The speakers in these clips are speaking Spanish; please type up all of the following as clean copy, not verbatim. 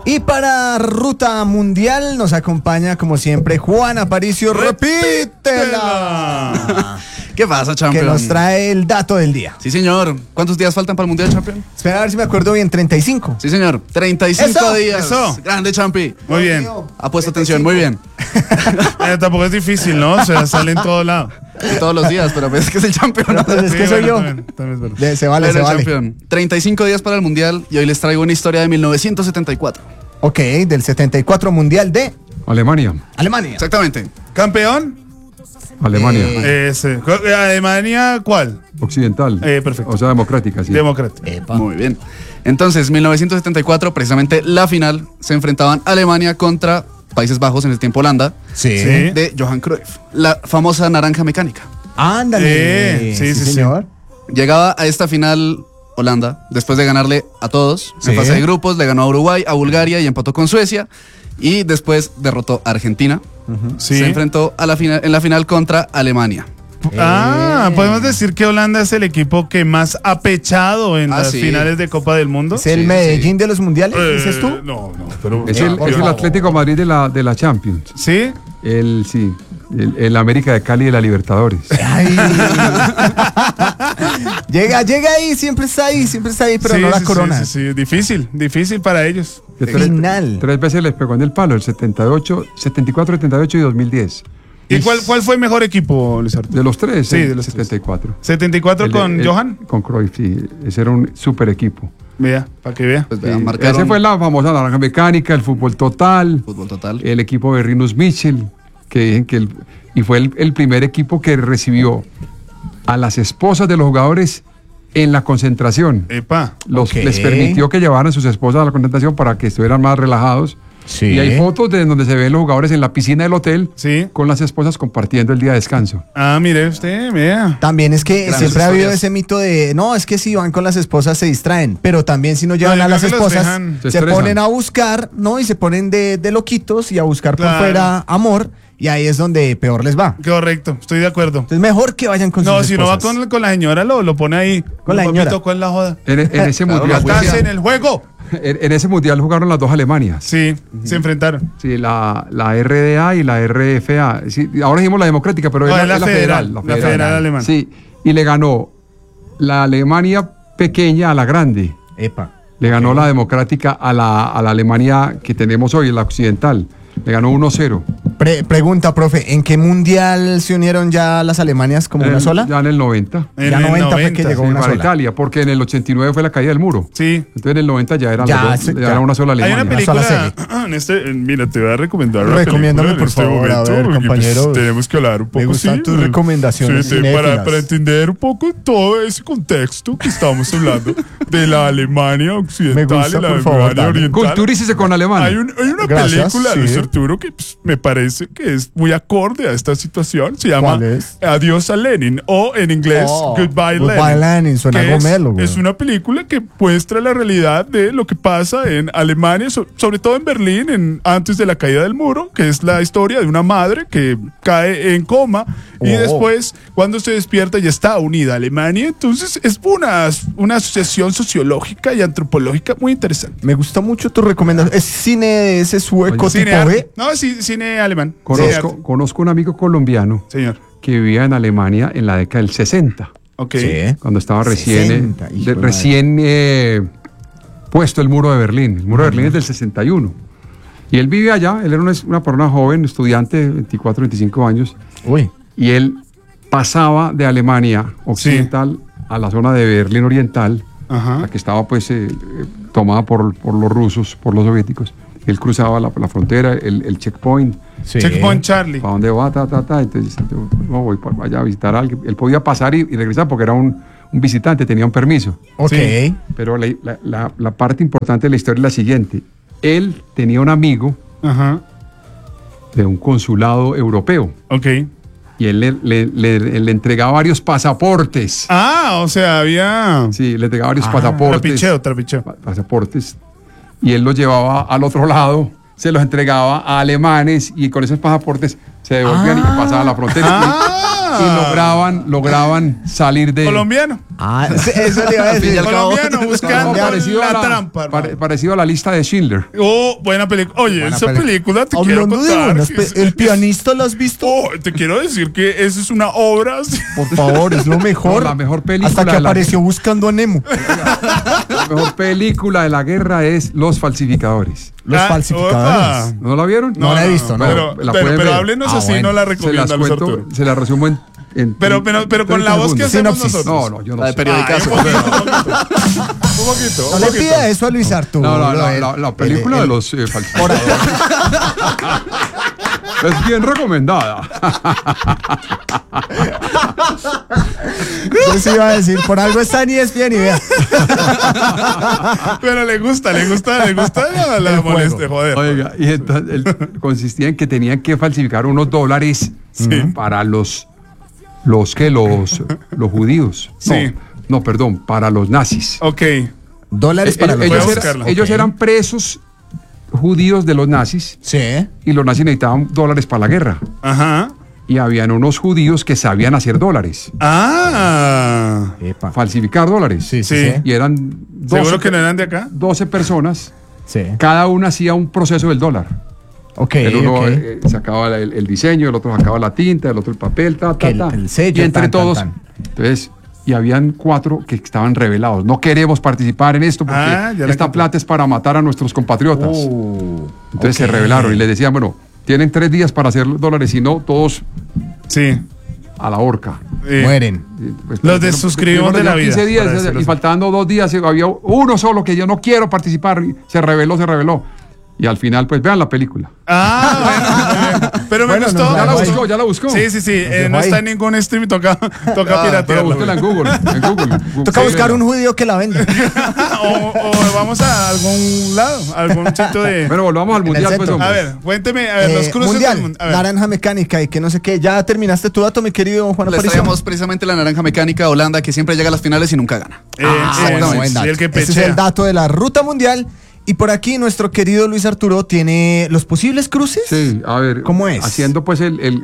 Y para Ruta Mundial nos acompaña, como siempre, Juan Aparicio. ¡Repítela! ¿Qué pasa, champion? Que nos trae el dato del día. Sí, señor. ¿Cuántos días faltan para el Mundial, champion? Espera a ver si me acuerdo bien, 35. Sí, señor. 35 ¡Eso! días. ¡Eso! Grande, champi. Muy bien. Ha puesto atención, muy bien. Tampoco es difícil, ¿no? O sea, sale en todo lado. Y todos los días, pero pues es que es el champion. No, pues es que soy yo. También es verdad. Se vale, Pero se el vale. champion. 35 días para el Mundial y hoy les traigo una historia de 1974. Ok, del 74 Mundial de Alemania. Alemania. Exactamente. ¿Campeón? Alemania. Ese. ¿Alemania cuál? Occidental. Perfecto. O sea, democrática, sí. Democrático. Epa. Muy bien. Entonces, 1974, precisamente la final, se enfrentaban Alemania contra Países Bajos, en el tiempo Holanda, Sí. Sí. de Johan Cruyff, la famosa naranja mecánica. Ándale. Sí, señor. Llegaba a esta final Holanda, después de ganarle a todos Sí. en fase de grupos, le ganó a Uruguay, a Bulgaria y empató con Suecia, y después derrotó a Argentina. Sí. Se enfrentó a en la final contra Alemania. Podemos decir que Holanda es el equipo que más ha pechado en las sí. finales de Copa del Mundo. ¿Es el Sí, Medellín de los mundiales, dices tú? No, pero... Es el Atlético Madrid de la Champions. ¿Sí? El América de Cali de la Libertadores. Ay. llega ahí, siempre está ahí, pero Sí, no la sí, corona. Sí. Difícil para ellos. Que Final. tres veces les pegó en el palo, el 78, 74, 78 y 2010. ¿Y cuál fue el mejor equipo, Luis Arturo? De los tres, Sí, el de los tres. 74. 74 con Johan. Con Cruyff, sí. Ese era un super equipo. Vea, para que vea. Pues Sí, vean, marcaron ese fue la famosa naranja mecánica, el fútbol total, fútbol total. el equipo de Rinus Michel, que dicen que y fue el primer equipo que recibió a las esposas de los jugadores en la concentración. Epa. Ok. Les permitió que llevaran a sus esposas a la concentración para que estuvieran más relajados. Sí. Y hay fotos de donde se ven los jugadores en la piscina del hotel Sí. con las esposas compartiendo el día de descanso. Ah, mire usted, vea. También es que Grandes siempre ha habido historias. ese mito de, no, es que si van con las esposas se distraen, pero también si no llevan yo a las creo que los esposas, dejan- Se se estresan. ponen a buscar, ¿no? Y se ponen de loquitos y a buscar por Claro. fuera amor, y ahí es donde peor les va. Correcto, estoy de acuerdo. Entonces mejor que vayan con No, sus si no va esposas. con la señora, lo pone ahí. Con la Papito, señora. ¿cuál es la joda? En ese Claro, mundial, la Estás en el juego. en ese mundial jugaron las dos Alemanias. Sí, se enfrentaron. Sí, la RDA y la RFA. Sí, ahora dijimos la democrática, pero No, es la federal. La federal alemana. Sí, y le ganó la Alemania pequeña a la grande. Epa. Le ganó la democrática a la Alemania que tenemos hoy, la occidental. Le ganó 1-0. Pregunta, profe, ¿en qué mundial se unieron ya las Alemanias como una sola? Ya en el 90. En Ya el 90 fue que llegó Sí, una para sola. Italia, porque en el 89 fue la caída del muro. Sí. Entonces en el 90 ya era, Ya, ya ya. era una sola Hay Alemania. una película. sola Mira, te voy a recomendar una Recomiéndame, película en por este favor, a momento, ver, porque, compañero. tenemos que hablar un poco. Me gustan tus recomendaciones Sí, cinéfilas. para entender un poco todo ese contexto que estamos hablando de la Alemania occidental Me gusta, y la por favor, Alemania dale. oriental. Culturícese con alemán. Hay una Gracias, película, sí. Luis Arturo, que me parece que es muy acorde a esta situación. Se llama ¿Cuál es? Adiós a Lenin, o en inglés Goodbye Goodbye Lenin, suena que gomelo, güey. es una película que muestra la realidad de lo que pasa en Alemania, sobre todo en Berlín, antes de la caída del muro, que es la historia de una madre que cae en coma y después, cuando se despierta, ya está unida a Alemania. Entonces es una asociación sociológica y antropológica muy interesante. Me gustó mucho tu recomendación. ¿Es cine de ese sueco Cine tipo arte. B? No, sí, cine alemán. Cine arte. Conozco un amigo colombiano Señor. que vivía en Alemania en la década del 60, Ok. Sí. cuando estaba 60, hijo de recién puesto el muro de Berlín. El muro de Berlín es del 61. Y él vive allá, él era una persona joven, estudiante, 24, 25 años, Uy. y él pasaba de Alemania occidental a la zona de Berlín oriental, Ajá. la que estaba pues tomada por los rusos, por los soviéticos. Él cruzaba la frontera, el checkpoint, Sí. Checkpoint Charlie. ¿para dónde va? Entonces, no, voy para allá a visitar a alguien. Él podía pasar y regresar porque era un visitante, tenía un permiso. Ok. Sí. Pero la parte importante de la historia es la siguiente. Él tenía un amigo Ajá. de un consulado europeo Ok. y él le entregaba varios pasaportes. Ah, o sea, había... Sí, le entregaba varios pasaportes. Trapicheo. Pasaportes. Y él los llevaba al otro lado, se los entregaba a alemanes y con esos pasaportes se devolvían y pasaban la frontera. Y lograban salir de... Colombiano. Eso le iba a decir. Colombiano buscando parecido la a trampa, hermano. parecido a la lista de Schindler. Oh, buena película. Oye, Buena esa película te quiero Hablando de contar. buenas que es- ¿el pianista lo has visto? Oh, te quiero decir que eso es una obra. Por favor, es lo mejor. No, la mejor película Hasta que de la- apareció buscando a Nemo. La mejor película de la guerra es Los Falsificadores. Los falsificadores. opa. ¿No la vieron? No la he visto, no. Pero, La pero, pueden ver. háblenos así, bueno. no la Se las recomienda Luis cuento, Arturo. se la resumo en Pero con la voz que hacemos Sinopsis. nosotros. No, yo no La de sé. periodicazo. Un poquito. No le pida eso a Luis Arturo. No, brother. la película de los falsificadores. Es bien recomendada. Yo sí iba a decir, por algo está en ESPN y vea. Pero le gusta la El molestia, joder. Oiga, y entonces consistía en que tenían que falsificar unos dólares para los judíos. Sí. No, perdón, para los nazis. Ok. Dólares para los Voy a ellos, buscarla. ellos Ok. eran presos judíos de los nazis Sí. y los nazis necesitaban dólares para la guerra. Ajá. Y habían unos judíos que sabían hacer dólares, Ah. Epa. falsificar dólares. Sí, sí, Sí. sí. Y eran 12, ¿Seguro que no eran de acá? 12 personas, Sí. cada una hacía un proceso del dólar. Ok, El uno ok. sacaba el diseño, el otro sacaba la tinta, el otro el papel, Que el sello, y entre tan, tan, todos, tan. entonces, y habían 4 que estaban revelados. No queremos participar en esto porque Ah, ya la esta quité. plata es para matar a nuestros compatriotas. Entonces se ok. rebelaron y les decían, bueno, tienen 3 días para hacer dólares, si no, todos Sí. a la horca. Mueren. Y, pues, Los desuscribimos de la vida, 15 días, para decirlo y así. faltando 2 días, había uno solo que yo no quiero participar, y se reveló. Y al final, pues vean la película. Ah, bueno. Pero me Bueno, gustó. no, Ya la ahí. buscó, ya la buscó. Sí, sí, sí. dejó No está ahí. en ningún stream, toca Pero piratearlo. búsquela en Google. Toca buscar un judío que la venda. o vamos a algún lado, algún sitio de. Bueno, volvamos al En el mundial, pues, centro. hombre. A ver, cuénteme, a ver, los cruces mundial, del mundo. A ver. naranja mecánica y que no sé qué. Ya terminaste tu dato, mi querido Juan Les Aparicio. traíamos precisamente la naranja mecánica Holanda, que siempre llega a las finales y nunca gana. Bueno, buen sí, dato. el que Ese es pechea. el dato de la ruta mundial. Y por aquí nuestro querido Luis Arturo tiene los posibles cruces. Sí, a ver. ¿Cómo es? Haciendo pues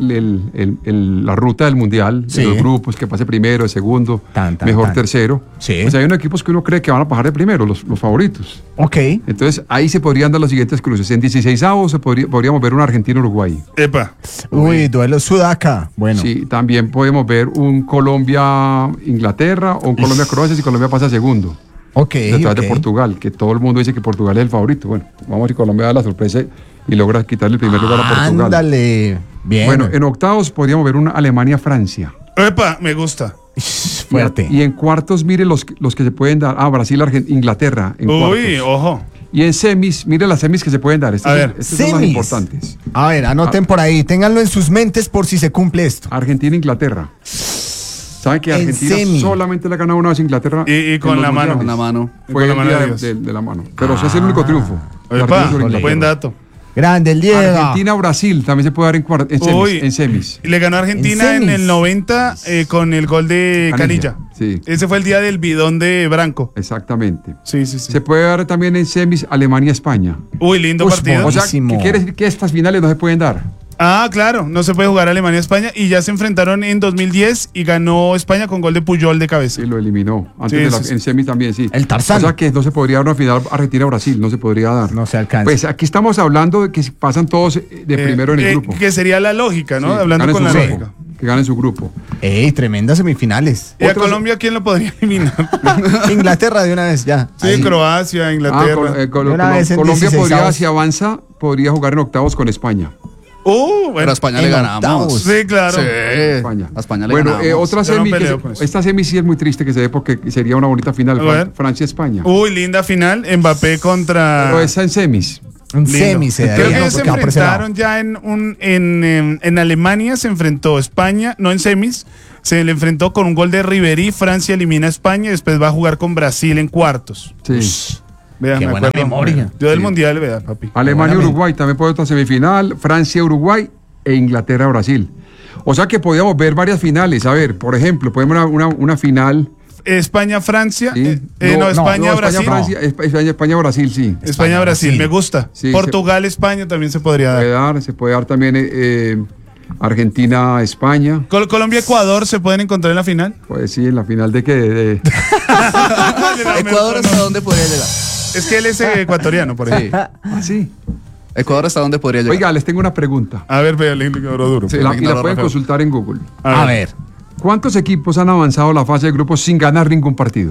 la ruta del mundial, Sí. de los grupos, que pase primero, de segundo, Tan, tan, mejor tan. tercero. Sí. Pues hay unos equipos que uno cree que van a pasar de primero, los favoritos. Ok. Entonces ahí se podrían dar los siguientes cruces. En 16avos podríamos ver un Argentina-Uruguay. Epa. Uy, duelo Sudaca. Bueno. Sí, también podemos ver un Colombia-Inglaterra o un Colombia-Croacia si Colombia pasa segundo. Ok. Detrás ok. de Portugal, que todo el mundo dice que Portugal es el favorito. Bueno, vamos a ver si Colombia da la sorpresa y logra quitarle el primer lugar a Portugal. Ándale. Bien. Bueno, en octavos podríamos ver una Alemania-Francia. Epa, me gusta. fuerte. Y en cuartos, mire los que se pueden dar. Ah, Brasil, Inglaterra. En Uy, cuartos. ojo. Y en semis, mire las semis que se pueden dar. A ver. Estas son las Semis. importantes. A ver, anoten por ahí. Ténganlo en sus mentes por si se cumple esto. Argentina-Inglaterra. ¿Saben que En Argentina semi. solamente le ha ganado una vez a Inglaterra? Y con en los la mano. mundiales? Con la mano. Fue Con la el mano día de de, Dios. de la mano. Pero ese es el único triunfo. de Epa, Argentina sobre Inglaterra. buen dato. Grande, el Diego. Argentina-Brasil también se puede dar en semis. Uy. En semis. Le ganó a Argentina En en, semis. el 90 con el gol de Canilla. Sí, Ese fue el día del bidón de Branco. exactamente. Sí, sí, sí. Se puede dar también en semis Alemania-España. Uy, lindo Uy, partido. O sea, Buenísimo. ¿qué quiere decir que estas finales no se pueden dar? Ah, claro, no se puede jugar Alemania-España y ya se enfrentaron en 2010 y ganó España con gol de Puyol de cabeza. Sí, lo eliminó. Antes Sí, de la, sí, sí. en semis también, sí. El Tarzán. O sea que no se podría dar una final Argentina-Brasil, no se podría dar. No se alcanza. Pues aquí estamos hablando de que pasan todos de primero en el grupo. Que sería la lógica, ¿no? Sí, Hablando ganen con la su lógica. grupo, que ganen su grupo. Ey, tremendas semifinales. ¿Y a Otros- Colombia quién lo podría eliminar? Inglaterra de una vez, ya. Sí, Ahí. Croacia, Inglaterra. Una vez en Colombia 16avos. podría, si avanza, podría jugar en octavos con España. Bueno. Pero a España en le ganamos. octavos. Sí, claro. Sí. España. A España le Bueno, ganamos. otra Yo no semi, peleo con eso. esta semi sí es muy triste que se dé porque sería una bonita final, A ver. Francia-España. Uy, linda final. Mbappé contra. Pero esa en semis. Un Lindo. semi se Creo daría, que ¿no? se Porque va por ese lado. enfrentaron ya en Alemania, se enfrentó España, no en semis, se le enfrentó con un gol de Ribery, Francia elimina a España y después va a jugar con Brasil en cuartos. Sí. Vean, Qué me buena acuerdo. memoria. Yo del Sí. mundial, vea, papi. Alemania-Uruguay también puede otra semifinal. Francia-Uruguay e Inglaterra-Brasil. O sea que podíamos ver varias finales. A ver, por ejemplo, podemos una final. España-Francia, Sí. España-Brasil. España-Francia, España-Brasil, sí. España-Brasil, España-Brasil. me gusta. Sí, Portugal-España también se podría dar. Se puede dar también Argentina, España. Colombia-Ecuador se pueden encontrar en la final. Pues sí, en la final de que... Ecuador, ¿hasta dónde podría llegar? Es que él es ecuatoriano, por ahí. Sí. Ah, sí. Ecuador, ¿hasta dónde podría llegar? Oiga, les tengo una pregunta. A ver, vea el indicador duro. Sí. Y la pueden Rafael. consultar en Google. A ver. ¿Cuántos equipos han avanzado a la fase de grupos sin ganar ningún partido?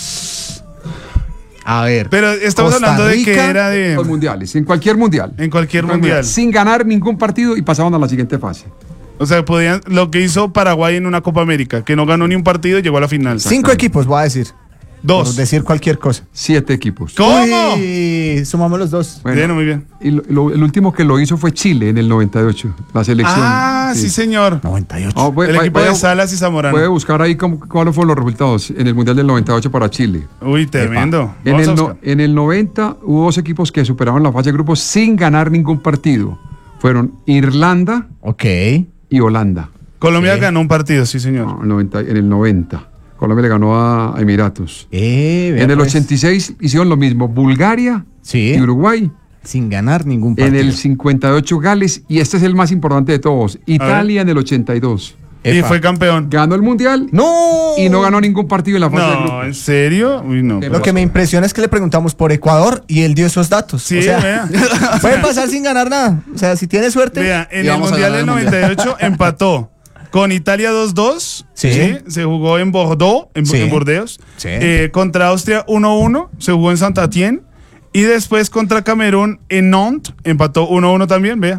A ver. Pero estamos Costa hablando de que Rica, era de... Los mundiales, en cualquier mundial. En cualquier mundial. Sin ganar ningún partido y pasaban a la siguiente fase. O sea, podían... Lo que hizo Paraguay en una Copa América, que no ganó ni un partido y llegó a la final. 5 equipos, voy a decir. Por 2. decir cualquier cosa. 7 equipos. ¿Cómo? Uy, sumamos los 2. Bueno, Bien, muy bien. y el último que lo hizo fue Chile en el 98, la selección. Ah, sí, señor. 98. Ah, El equipo de Salas y Zamorano. Puede buscar ahí cuáles fueron los resultados en el Mundial del 98 para Chile. Uy, tremendo. En Vamos a el, buscar. en el 90 hubo 2 equipos que superaron la fase de grupos sin ganar ningún partido. Fueron Irlanda Ok. y Holanda. Colombia ganó un partido, sí, señor. No, en el 90. Colombia le ganó a Emiratos. Vea En el pues. 86 hicieron lo mismo Bulgaria Sí. y Uruguay. Sin ganar ningún En partido. el 58 Gales, y este es el más importante de todos, Italia en el 82. Y Epa. fue campeón. Ganó el Mundial ¡No! y no ganó ningún partido en la fase de No, grupos. ¿en serio? Uy, no. Lo Lo que me impresiona es que le preguntamos por Ecuador y él dio esos datos. Sí, o sea, vea. puede pasar sin ganar nada. O sea, si tiene suerte. Vea, en Y el vamos a Mundial del ganar el Mundial. 98 empató con Italia 2-2. Sí. Se jugó en Bordeaux, Sí. en Burdeos. Sí. Contra Austria 1-1. Se jugó en Saint-Étienne. Y después contra Camerún en Nantes. Empató 1-1 también, vea.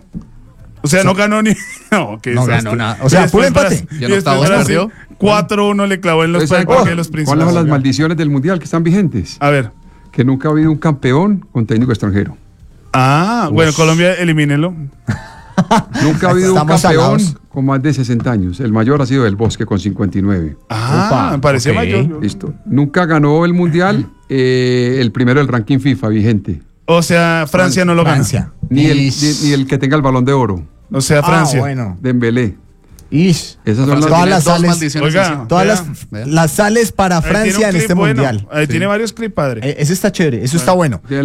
O sea, no ganó ni. No, qué No desastre. ganó nada. O sea, Y después puro empate. Brasil- Y en y después octavos Brasil, perdió. 4-1 le clavó en los Entonces, Parques de los Príncipes. ¿cuáles son las maldiciones del Mundial que están vigentes? A ver. Que nunca ha habido un campeón con técnico extranjero. Ah, bueno, Colombia, elimínelo. Nunca ha habido un Estamos campeón salados. con más de 60 años. El mayor ha sido Del Bosque con 59. Ah, Upa, me parecía ok. mayor. Listo. Nunca ganó el Mundial el primero del ranking FIFA vigente. O sea, Francia no lo gana. Francia. Ni el, Ish. ni el que tenga el Balón de Oro. O sea, Francia. Ah, bueno. Dembélé. Ish. Esas son Francia las... Todas tiene las dos sales- maldiciones Oiga. encima. Todas Vea. las sales para Ahí tiene Francia un en clip este bueno. mundial. Ahí tiene varios clips, padre. Ese está chévere, eso está bueno. Tiene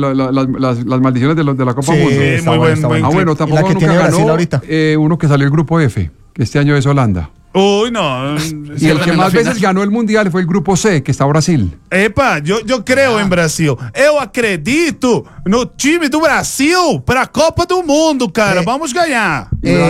las maldiciones de la Copa Sí, Mundo. está muy bueno, buen- está buen bueno. Ah, bueno, Y la tampoco que nunca tiene Brasil ganó ahorita. uno que salió el grupo F, que este año es Holanda. Uy, no. Y el que en la más final. veces ganó el Mundial fue el grupo C, que está Brasil. Epa, yo creo en Brasil. Eu acredito no time do Brasil para a Copa do Mundo, cara. Vamos ganhar.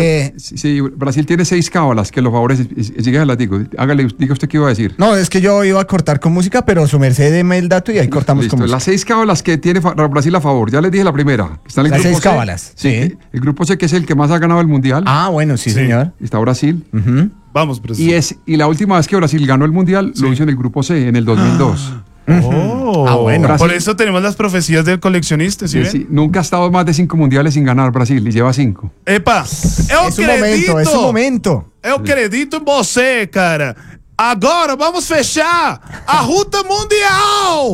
Sí, Brasil tiene 6 cábalas que lo favorecen. Sigue el látigo. Hágale, diga usted qué iba a decir. No, es que yo iba a cortar con música, pero su merced deme el dato y ahí cortamos Listo, con música. las 6 cábalas que tiene Brasil a favor. Ya les dije la primera. Está en el Las grupo 6 C. cábalas, sí. El grupo C, que es el que más ha ganado el Mundial. Ah, bueno, sí, Sí. señor. Está Brasil. Ujú. Vamos, Brasil. Y la última vez que Brasil ganó el Mundial lo hizo en el grupo C, en el 2002. Oh. Ah, bueno. Por Brasil- eso tenemos las profecías del coleccionista, ¿sí ven? Sí, nunca ha estado más de 5 mundiales sin ganar Brasil y lleva 5. Epa, eu Es un momento, es un momento. Eu acredito em você, cara. Agora vamos fechar a Ruta Mundial.